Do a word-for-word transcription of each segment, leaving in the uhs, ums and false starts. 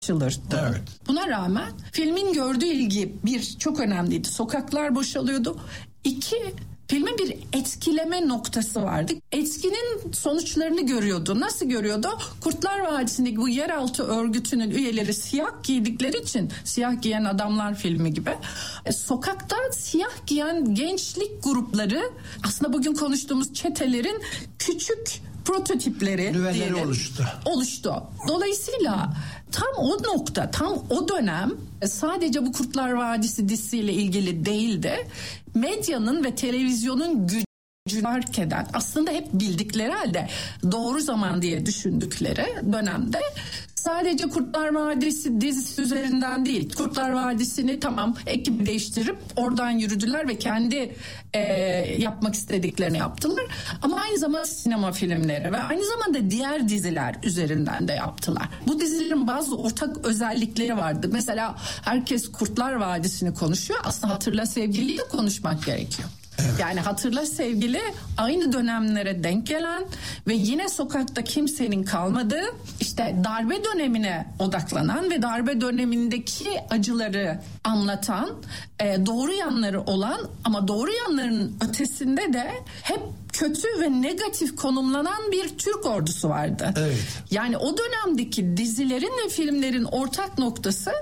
Evet. Buna rağmen filmin gördüğü ilgi bir çok önemliydi. Sokaklar boşalıyordu. İki, filmin bir etkileme noktası vardı. Etkinin sonuçlarını görüyordu. Nasıl görüyordu? Kurtlar Vadisi'ndeki bu yeraltı örgütünün üyeleri siyah giydikleri için, siyah giyen adamlar filmi gibi, e, sokakta siyah giyen gençlik grupları aslında bugün konuştuğumuz çetelerin küçük prototipleri diyelim, oluştu. oluştu. Dolayısıyla tam o nokta, tam o dönem sadece bu Kurtlar Vadisi dizisiyle ilgili değil de medyanın ve televizyonun gücünü fark eden, aslında hep bildikleri halde doğru zaman diye düşündükleri dönemde sadece Kurtlar Vadisi dizisi üzerinden değil. Kurtlar Vadisi'ni tamam ekibi değiştirip oradan yürüdüler ve kendi e, yapmak istediklerini yaptılar. Ama aynı zamanda sinema filmleri ve aynı zamanda diğer diziler üzerinden de yaptılar. Bu dizilerin bazı ortak özellikleri vardı. Mesela herkes Kurtlar Vadisi'ni konuşuyor. Aslında Hatırla Sevgili'yi de konuşmak gerekiyor. Evet. Yani Hatırla Sevgili aynı dönemlere denk gelen ve yine sokakta kimsenin kalmadığı, işte darbe dönemine odaklanan ve darbe dönemindeki acıları anlatan, e, doğru yanları olan ama doğru yanlarının ötesinde de hep kötü ve negatif konumlanan bir Türk ordusu vardı. Evet. Yani o dönemdeki dizilerin ve filmlerin ortak noktası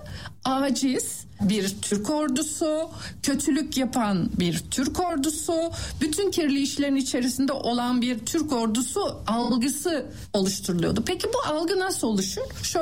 aciz bir Türk ordusu, kötülük yapan bir Türk ordusu, bütün kirli işlerin içerisinde olan bir Türk ordusu algısı oluşturuluyordu. Peki bu algı nasıl oluşur? Şöyle,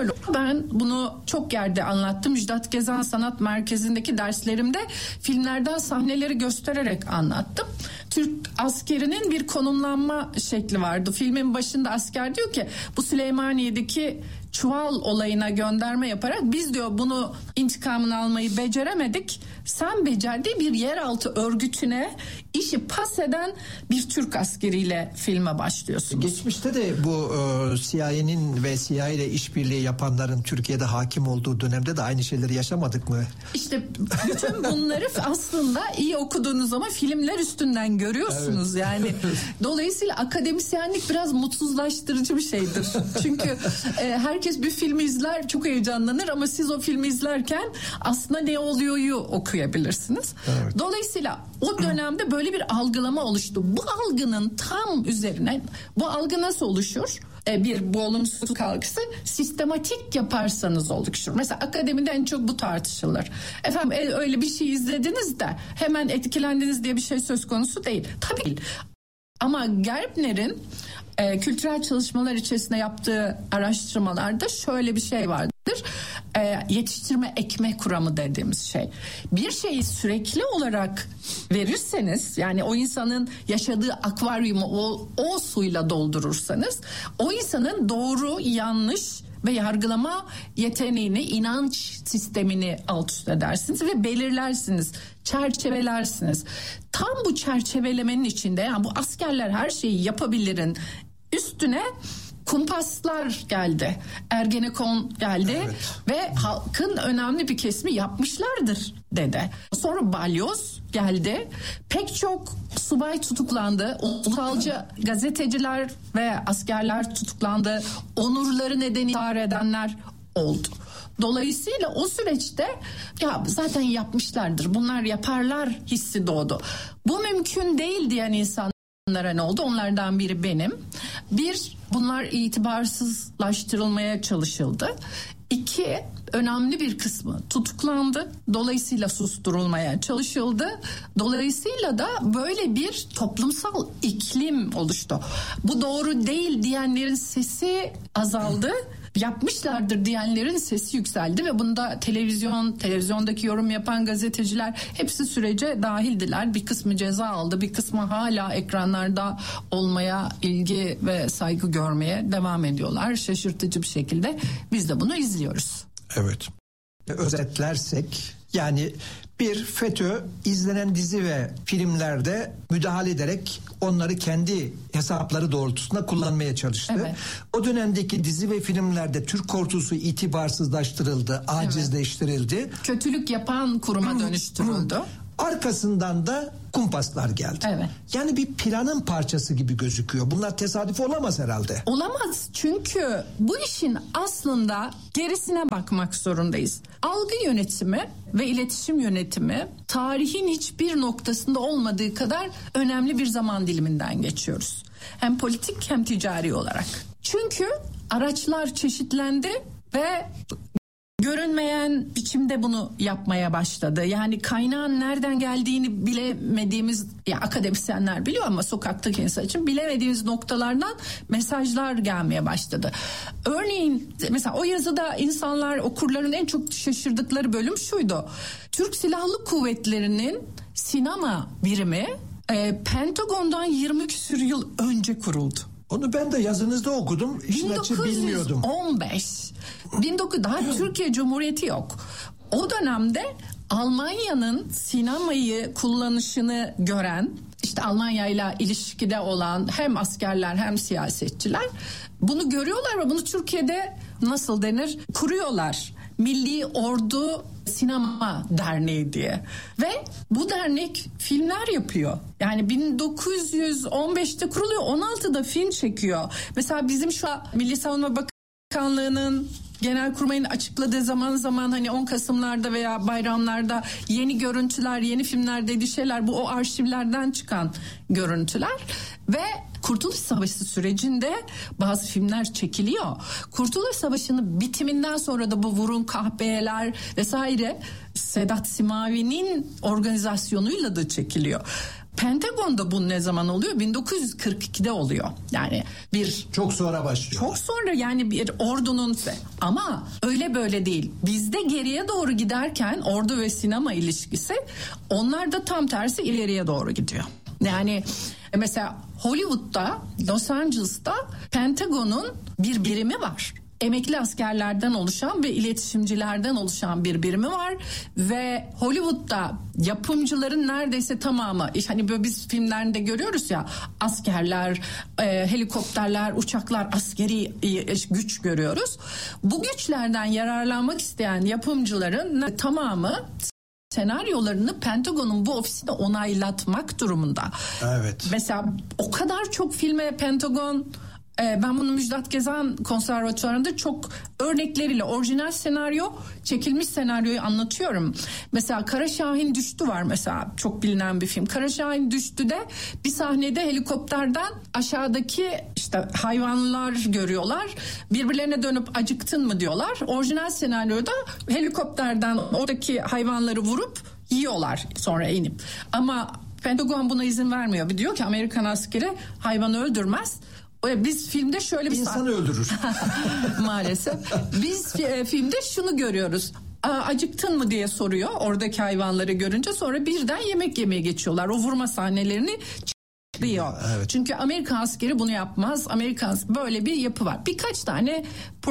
ben bunu çok yerde anlattım. Müjdat Gezen Sanat Merkezi'ndeki derslerimde filmlerden sahneleri göstererek anlattım. Türk askerinin bir konumlanma şekli vardı. Filmin başında asker diyor ki bu Süleymaniye'deki çuval olayına gönderme yaparak biz diyor bunu intikamını almayı beceremedik. Sen becerdiği bir yeraltı örgütüne işi pas eden bir Türk askeriyle filme başlıyorsunuz. Geçmişte de bu e, C I A'nin ve C I A ile işbirliği yapanların Türkiye'de hakim olduğu dönemde de aynı şeyleri yaşamadık mı? İşte bütün bunları aslında iyi okuduğunuz zaman filmler üstünden görüyorsunuz. Evet. Yani dolayısıyla akademisyenlik biraz mutsuzlaştırıcı bir şeydir. Çünkü e, herkes bir filmi izler, çok heyecanlanır ama siz o filmi izlerken aslında ne oluyor'yu okuyabilirsiniz. Evet. Dolayısıyla o dönemde böyle bir algılama oluştu. Bu algının tam üzerine, bu algı nasıl oluşur? E, bir bu olumsuzluk algısı sistematik yaparsanız oluşur. Mesela akademide en çok bu tartışılır. Efendim e, öyle bir şey izlediniz de hemen etkilendiniz diye bir şey söz konusu değil. Tabii. Ama Gerbner'in e, kültürel çalışmalar içerisinde yaptığı araştırmalarda şöyle bir şey vardır. E, yetiştirme ekme kuramı dediğimiz şey. Bir şeyi sürekli olarak verirseniz, yani o insanın yaşadığı akvaryumu o, o suyla doldurursanız, o insanın doğru, yanlış ve yargılama yeteneğini, inanç sistemini alt üst edersiniz ve belirlersiniz, çerçevelersiniz. Tam bu çerçevelemenin içinde, yani bu askerler her şeyi yapabilirin üstüne kumpaslar geldi, Ergenekon geldi, evet. Ve halkın önemli bir kesimi yapmışlardır dedi. Sonra balyoz geldi, pek çok subay tutuklandı, ulusalcı gazeteciler ve askerler tutuklandı, onurları nedeniyle intihar edenler oldu. Dolayısıyla o süreçte ya zaten yapmışlardır, bunlar yaparlar hissi doğdu. Bu mümkün değil diyen insan ne oldu? Onlardan biri benim. Bir, bunlar itibarsızlaştırılmaya çalışıldı. İki, önemli bir kısmı tutuklandı. Dolayısıyla susturulmaya çalışıldı. Dolayısıyla da böyle bir toplumsal iklim oluştu. Bu doğru değil diyenlerin sesi azaldı. Yapmışlardır diyenlerin sesi yükseldi ve bunda televizyon, televizyondaki yorum yapan gazeteciler hepsi sürece dahildiler. Bir kısmı ceza aldı, bir kısmı hala ekranlarda olmaya, ilgi ve saygı görmeye devam ediyorlar. Şaşırtıcı bir şekilde biz de bunu izliyoruz. Evet. Özetlersek, yani bir FETÖ izlenen dizi ve filmlerde müdahale ederek onları kendi hesapları doğrultusunda kullanmaya çalıştı. Evet. O dönemdeki dizi ve filmlerde Türk ordusu itibarsızlaştırıldı, acizleştirildi. Evet. Kötülük yapan kuruma dönüştürüldü. Arkasından da kumpaslar geldi. Evet. Yani bir planın parçası gibi gözüküyor. Bunlar tesadüf olamaz herhalde. Olamaz, çünkü bu işin aslında gerisine bakmak zorundayız. Algı yönetimi ve iletişim yönetimi tarihin hiçbir noktasında olmadığı kadar önemli bir zaman diliminden geçiyoruz. Hem politik hem ticari olarak. Çünkü araçlar çeşitlendi ve görünmeyen biçimde bunu yapmaya başladı. Yani kaynağın nereden geldiğini bilemediğimiz, ya akademisyenler biliyor ama sokaktaki insan için bilemediğimiz noktalardan mesajlar gelmeye başladı. Örneğin mesela o yazıda insanlar, okurların en çok şaşırdıkları bölüm şuydu. Türk Silahlı Kuvvetleri'nin sinema birimi e, Pentagon'dan yirmi küsur yıl önce kuruldu. Onu ben de yazınızda okudum. İşin açığı bilmiyordum. bin dokuz yüz on beş bin dokuz daha Türkiye Cumhuriyeti yok. O dönemde Almanya'nın sinemayı kullanışını gören, işte Almanya ile ilişkide olan hem askerler hem siyasetçiler bunu görüyorlar ve bunu Türkiye'de nasıl denir? Kuruyorlar. Milli Ordu Sinema Derneği diye. Ve bu dernek filmler yapıyor. Yani bin dokuz yüz on beşte kuruluyor, on altıda film çekiyor. Mesela bizim şu an Milli Savunma Bakanlığı'nın Genelkurmay'ın açıkladığı zaman zaman hani on Kasım'larda veya bayramlarda yeni görüntüler, yeni filmler dediği şeyler, bu o arşivlerden çıkan görüntüler. Ve Kurtuluş Savaşı sürecinde bazı filmler çekiliyor. Kurtuluş Savaşı'nın bitiminden sonra da bu Vurun Kahpeler vesaire Sedat Simavi'nin organizasyonuyla da çekiliyor. Pentagon'da bu ne zaman oluyor? bin dokuz yüz kırk ikide oluyor. Yani bir çok sonra başlıyor. Çok sonra, yani bir ordunun, ama öyle böyle değil. Bizde geriye doğru giderken ordu ve sinema ilişkisi, onlar da tam tersi ileriye doğru gidiyor. Yani mesela Hollywood'da, Los Angeles'ta Pentagon'un bir birimi var. Emekli askerlerden oluşan ve iletişimcilerden oluşan bir birimi var ve Hollywood'da yapımcıların neredeyse tamamı, hani böyle biz filmlerinde görüyoruz ya, askerler, e, helikopterler, uçaklar, askeri e, güç görüyoruz. Bu güçlerden yararlanmak isteyen yapımcıların tamamı senaryolarını Pentagon'un bu ofisinde onaylatmak durumunda. Evet. Mesela o kadar çok filme Pentagon, ben bunu Müjdat Gezen Konservatuvarı'nda çok örnekleriyle orijinal senaryo, çekilmiş senaryoyu anlatıyorum. Mesela Kara Şahin Düştü var mesela, çok bilinen bir film. Kara Şahin Düştü'de bir sahnede helikopterden aşağıdaki işte hayvanlar görüyorlar. Birbirlerine dönüp acıktın mı diyorlar. Orijinal senaryoda helikopterden oradaki hayvanları vurup yiyorlar sonra inip. Ama Pentagon buna izin vermiyor. Bir diyor ki Amerikan askeri hayvanı öldürmez. Biz filmde şöyle bir İnsanı öldürür. Maalesef. Biz e, filmde şunu görüyoruz. Aa, acıktın mı diye soruyor oradaki hayvanları görünce, sonra birden yemek yemeye geçiyorlar. O vurma sahnelerini diyor. Evet. Çünkü Amerikan askeri bunu yapmaz. Amerikan böyle bir yapı var. Birkaç tane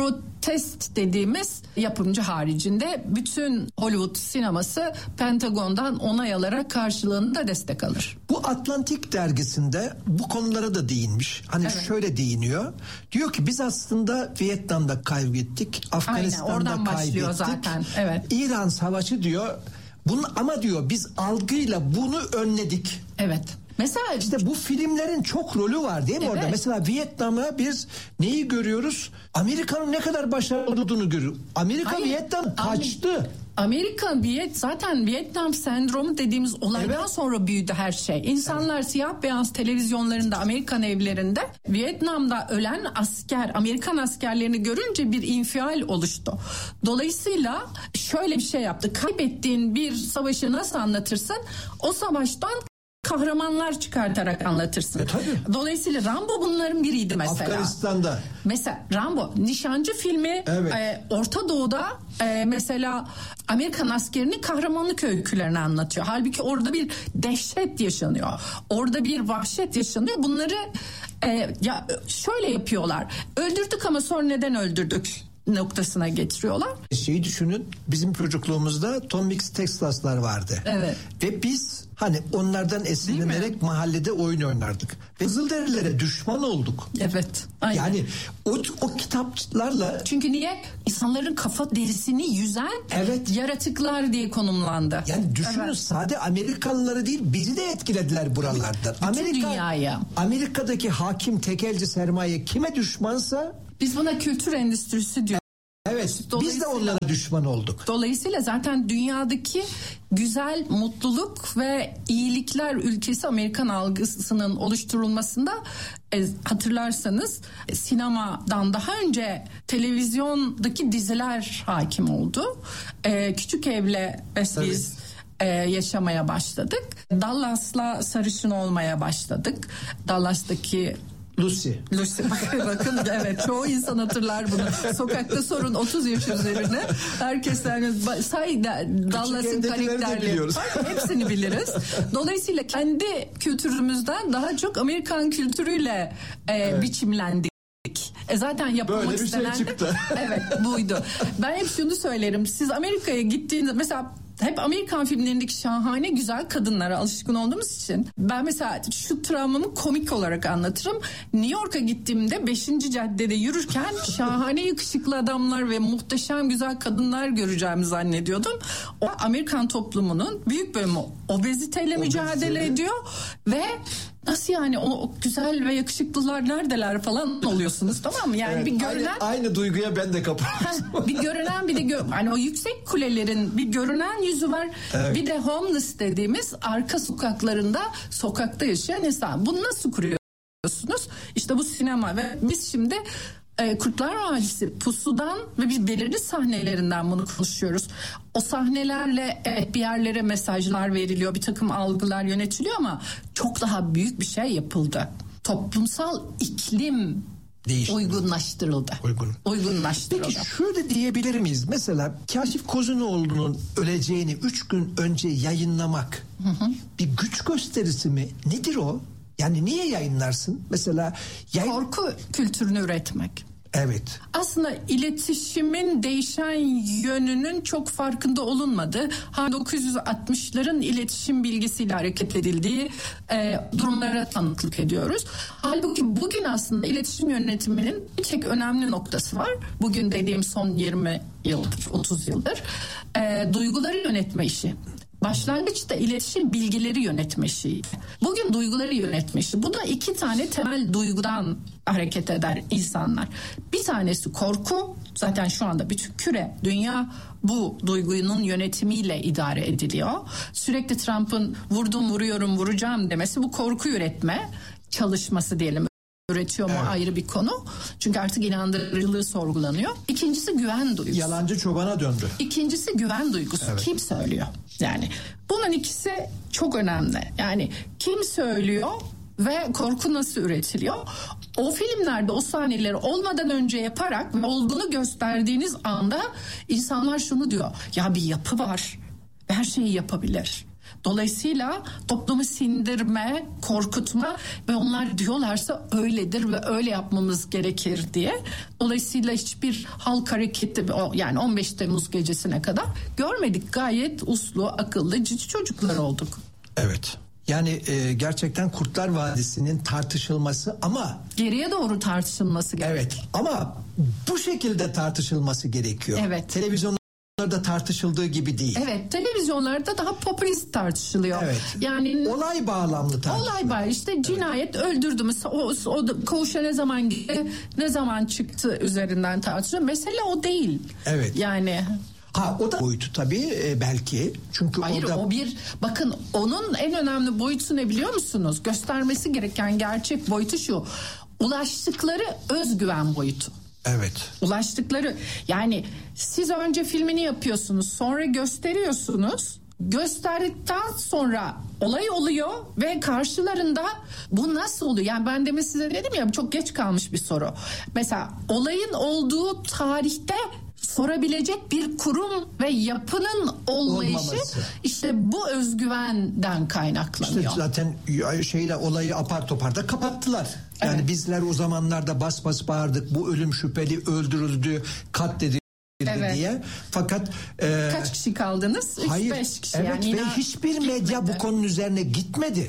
protest dediğimiz yapımcı haricinde bütün Hollywood sineması Pentagon'dan onay alarak karşılığında destek alır. Bu Atlantik dergisinde bu konulara da değinmiş. Hani evet. Şöyle değiniyor. Diyor ki biz aslında Vietnam'da kaybettik. Afganistan'da kaybettik. Zaten. Evet. İran Savaşı diyor. Bunu, ama diyor biz algıyla bunu önledik. Evet. Mesela işte bu filmlerin çok rolü var değil mi evet. Orada? Mesela Vietnam'a biz neyi görüyoruz? Amerika'nın ne kadar başarılı olduğunu görüyoruz. Amerika Hayır, Vietnam kaçtı. Amerika Viyet zaten Vietnam sendromu dediğimiz olaydan evet. sonra büyüdü her şey. İnsanlar evet. siyah beyaz televizyonlarında, Amerikan evlerinde Vietnam'da ölen asker, Amerikan askerlerini görünce bir infial oluştu. Dolayısıyla şöyle bir şey yaptı. Kaybettiğin bir savaşı nasıl anlatırsın? O savaştan kahramanlar çıkartarak anlatırsın. E, tabii. Dolayısıyla Rambo bunların biriydi mesela. Afganistan'da. Mesela Rambo, Nişancı filmi evet. e, Orta Doğu'da e, mesela Amerikan askerinin kahramanlık öykülerini anlatıyor. Halbuki orada bir dehşet yaşanıyor. Orada bir vahşet yaşanıyor. Bunları e, ya şöyle yapıyorlar. Öldürdük ama sonra neden öldürdük noktasına getiriyorlar. Şeyi düşünün, bizim çocukluğumuzda Tom Mix Texas'lar vardı. Evet. Ve biz hani onlardan esinlenerek mahallede oyun oynardık. Kızılderililere düşman olduk. Evet. Aynen. Yani o, o kitaplarla... Çünkü niye? İnsanların kafa derisini yüzen evet. yaratıklar diye konumlandı. Yani düşünün evet. sade Amerikalıları değil bizi de etkilediler buralardan. Bütün Amerika, dünyaya. Amerika'daki hakim tekelci sermaye kime düşmansa... Biz buna kültür endüstrisi diyoruz. Evet, biz de onlara düşman olduk. Dolayısıyla zaten dünyadaki güzel, mutluluk ve iyilikler ülkesi Amerikan algısının oluşturulmasında e, hatırlarsanız e, sinemadan daha önce televizyondaki diziler hakim oldu. E, Küçük Ev'le biz evet. e, yaşamaya başladık. Dallas'la sarışın olmaya başladık. Dallas'taki Lucy. Lucy bakın, bakın evet çoğu insan hatırlar bunu. Sokakta sorun otuz yaş üzerine. Herkesten say Dallas'ın karakterleri hepsini biliriz. Dolayısıyla kendi kültürümüzden daha çok Amerikan kültürüyle e, evet. biçimlendik. E zaten yapılmak böyle bir istenen şey çıktı. Evet buydu. Ben hep şunu söylerim. Siz Amerika'ya gittiğinizde mesela hep Amerikan filmlerindeki şahane güzel kadınlara alışkın olduğumuz için ben mesela şu travmamı komik olarak anlatırım. New York'a gittiğimde beşinci caddede yürürken şahane yakışıklı adamlar ve muhteşem güzel kadınlar göreceğimi zannediyordum. O Amerikan toplumunun büyük bölümü obeziteyle mücadele ediyor ve nasıl yani o, o güzel ve yakışıklılar neredeler falan oluyorsunuz, tamam mı? Yani evet, bir görünen aynı, aynı duyguya ben de kapılmıştım. bir görünen bir de gö- hani o yüksek kulelerin bir görünen yüzü var. Evet. Bir de homeless dediğimiz arka sokaklarında sokakta yaşayan insan. Bunu nasıl kuruyorsunuz? İşte bu sinema ve biz şimdi e, Kurtlar Vadisi, Pusu'dan ve biz belirli sahnelerinden bunu konuşuyoruz. O sahnelerle evet bir yerlere mesajlar veriliyor, bir takım algılar yönetiliyor ama çok daha büyük bir şey yapıldı. Toplumsal iklim değişti. Uygunlaştırıldı. Uygun. Uygunlaştırıldı. Peki şöyle diyebilir miyiz? Mesela Kaşif Kozunoğlu'nun öleceğini üç gün önce yayınlamak hı hı. bir güç gösterisi mi? Nedir o? Yani niye yayınlarsın? Mesela yayın... korku kültürünü üretmek. Evet. Aslında iletişimin değişen yönünün çok farkında olunmadı. bin dokuz yüz altmışların iletişim bilgisiyle hareket edildiği e, durumlara tanıklık ediyoruz. Halbuki bugün aslında iletişim yönetiminin bir tek önemli noktası var. Bugün dediğim son yirmi yıldır, otuz yıldır e, duyguları yönetme işi. Başlangıçta iletişim bilgileri yönetme işi. Bugün duyguları yönetme işi. Bu da iki tane temel duygudan hareket eder insanlar. Bir tanesi korku. Zaten şu anda bütün küre, dünya bu duygunun yönetimiyle idare ediliyor. Sürekli Trump'ın vurdum, vuruyorum, vuracağım demesi bu korku üretme çalışması diyelim. Üretiyor mu evet. ayrı bir konu. Çünkü artık inandırıcılığı sorgulanıyor. İkincisi güven duygusu. Yalancı çobana döndü. İkincisi güven duygusu. Evet. Kim söylüyor? Yani bunun ikisi çok önemli. Yani kim söylüyor ve korku nasıl üretiliyor? O filmlerde o sahneleri olmadan önce yaparak ve olduğunu gösterdiğiniz anda insanlar şunu diyor. Ya bir yapı var. Her şeyi yapabilir. Dolayısıyla toplumu sindirme, korkutma ve onlar diyorlarsa öyledir ve öyle yapmamız gerekir diye. Dolayısıyla hiçbir halk hareketi yani on beş Temmuz gecesine kadar görmedik. Gayet uslu, akıllı, cici çocuklar olduk. Evet. Yani e, gerçekten Kurtlar Vadisi'nin tartışılması ama... geriye doğru tartışılması gerekiyor. Evet ama bu şekilde tartışılması gerekiyor. Evet. Televizyonda da tartışıldığı gibi değil. Evet, televizyonlarda daha popülist tartışılıyor. Evet. Yani olay bağlamlı tartışılıyor. Olay bağlamlı. İşte cinayet evet. öldürdü mü? O, o koğuşa ne zaman gitti? Ne zaman çıktı üzerinden tartışılıyor. Mesele o değil. Evet. Yani ha o da boyutu tabii e, belki. Çünkü hayır orada... o bir bakın onun en önemli boyutu ne biliyor musunuz? Göstermesi gereken gerçek boyutu şu. Ulaştıkları özgüven boyutu. Evet. Ulaştıkları yani siz önce filmini yapıyorsunuz, sonra gösteriyorsunuz. Gösterdikten sonra olay oluyor ve karşılarında bu nasıl oluyor? Yani ben demin size dedim ya çok geç kalmış bir soru. Mesela olayın olduğu tarihte sorabilecek bir kurum ve yapının olmayışı olmaması. İşte bu özgüvenden kaynaklanıyor. İşte zaten şeyle olayı apar topar da kapattılar. Yani evet. bizler o zamanlarda bas bas bağırdık. Bu ölüm şüpheli öldürüldü, katledildi evet. diye. Fakat e, kaç kişi kaldınız? üç beş kişi. Evet yani ve hiçbir medya gitmedi. Bu konunun üzerine gitmedi.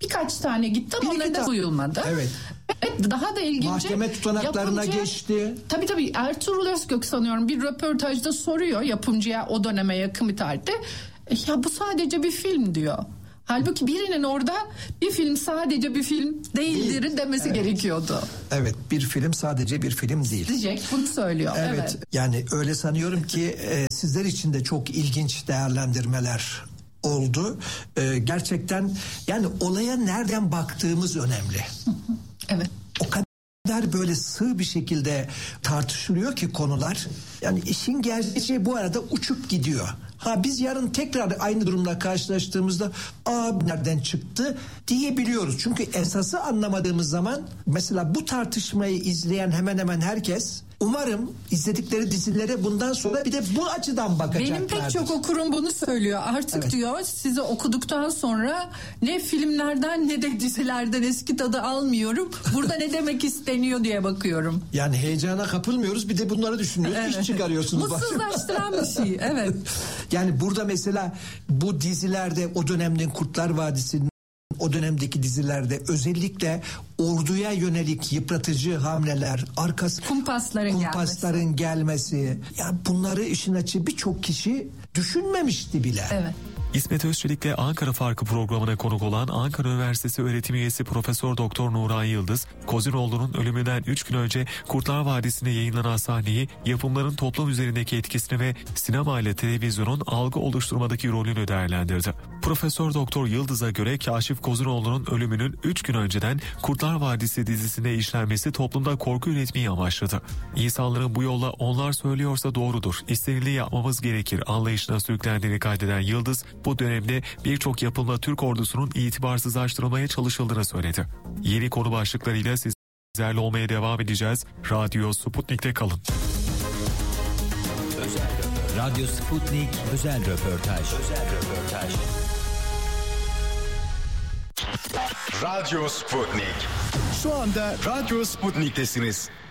birkaç tane gitti ama Bir onlara da tane- duyulmadı. Evet. Evet, daha da ilginci. Mahkeme tutanaklarına yapımcı- geçti. Tabii tabii Ertuğrul Özkök sanıyorum bir röportajda soruyor yapımcıya o döneme yakın bir tarihte. "E, ya bu sadece bir film" diyor. Halbuki birinin orada bir film sadece bir film değildir Değil. demesi Evet. gerekiyordu. Evet, bir film sadece bir film değil. Diyecek bunu söylüyor. Evet, Evet. yani öyle sanıyorum ki e, sizler için de çok ilginç değerlendirmeler oldu. E, gerçekten yani olaya nereden baktığımız önemli. Evet. O kadar böyle sığ bir şekilde tartışılıyor ki konular. Yani işin gerçeği bu arada uçup gidiyor. Ha biz yarın tekrar aynı durumla karşılaştığımızda aa nereden çıktı diyebiliyoruz. Çünkü esası anlamadığımız zaman mesela bu tartışmayı izleyen hemen hemen herkes umarım izledikleri dizilere bundan sonra bir de bu açıdan bakacaklardır. Benim pek çok okurum bunu söylüyor. Artık Evet. diyor sizi okuduktan sonra ne filmlerden ne de dizilerden eski tadı almıyorum. Burada ne demek isteniyor diye bakıyorum. Yani heyecana kapılmıyoruz bir de bunları düşünüyoruz. İş çıkarıyorsunuz. Mutsuzlaştıran bir şey. Evet. Yani burada mesela bu dizilerde o dönemde Kurtlar Vadisi'nin o dönemdeki dizilerde özellikle orduya yönelik yıpratıcı hamleler, arkası Kumpasların, kumpasların gelmesi. gelmesi. Ya bunları işin açığı birçok kişi düşünmemişti bile. Evet. İsmet Özçelik'le Ankara Farkı programına konuk olan Ankara Üniversitesi öğretim üyesi Profesör Doktor Nuray Yıldız, Kozinoğlu'nun ölümünden üç gün önce Kurtlar Vadisi'nde yayınlanan sahneyi, yapımların toplum üzerindeki etkisini ve sinema ile televizyonun algı oluşturmadaki rolünü değerlendirdi. Profesör Doktor Yıldız'a göre Kaşif Kozinoğlu'nun ölümünün üç gün önceden Kurtlar Vadisi dizisinde işlenmesi toplumda korku üretmeyi amaçladı. İnsanların bu yolla onlar söylüyorsa doğrudur, istenildiği yapmamız gerekir anlayışına sürüklendiğini kaydeden Yıldız, bu dönemde birçok yapımla Türk ordusunun itibarsızlaştırılmaya çalışıldığını söyledi. Yeni konu başlıklarıyla sizlerle olmaya devam edeceğiz. Radyo Sputnik'te kalın. Radyo Sputnik özel röportaj. Özel röportaj. Radyo Sputnik. Şu anda Radyo Sputnik'tesiniz.